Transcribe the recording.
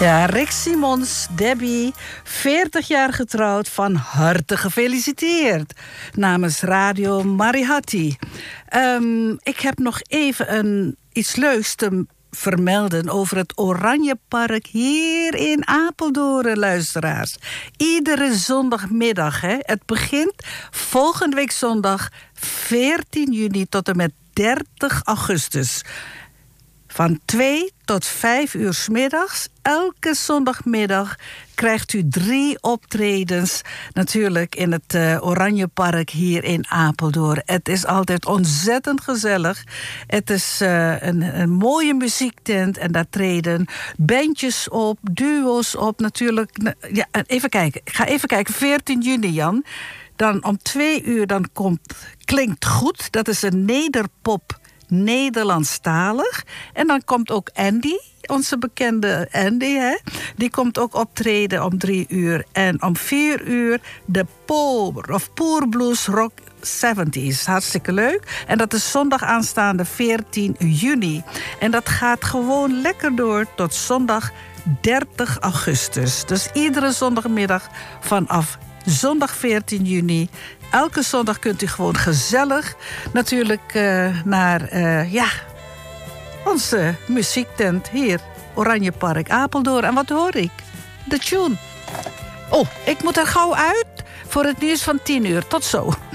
Ja, Rick Simons, Debbie, 40 jaar getrouwd, van harte gefeliciteerd. Namens Radio Marihati. Ik heb nog even iets leuks te vermelden over het Oranjepark hier in Apeldoorn, luisteraars. Iedere zondagmiddag, hè. Het begint volgende week zondag 14 juni tot en met 30 augustus. Van 2 tot 5 uur 's middags, elke zondagmiddag, krijgt u 3 optredens. Natuurlijk in het Oranjepark hier in Apeldoorn. Het is altijd ontzettend gezellig. Het is een mooie muziektent en daar treden bandjes op, duo's op. Natuurlijk, ja, even kijken. Ik ga even kijken, 14 juni, Jan. Dan om 2 uur dan Klinkt Goed. Dat is een nederpop, Nederlandstalig. En dan komt ook Andy, onze bekende Andy, hè? Die komt ook optreden om 3 uur. En om 4 uur de Poor Blues Rock 70's. Hartstikke leuk. En dat is zondag aanstaande 14 juni. En dat gaat gewoon lekker door tot zondag 30 augustus. Dus iedere zondagmiddag vanaf zondag 14 juni... Elke zondag kunt u gewoon gezellig natuurlijk naar onze muziektent hier, Oranjepark Apeldoorn. En wat hoor ik? De tune. Oh, ik moet er gauw uit voor het nieuws van 10 uur. Tot zo.